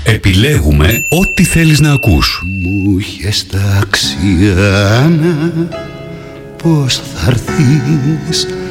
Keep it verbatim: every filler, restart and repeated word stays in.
Επιλέγουμε ό,τι θέλεις να ακούς. Μου είχες τάξει, Άννα, πως θα έρθεις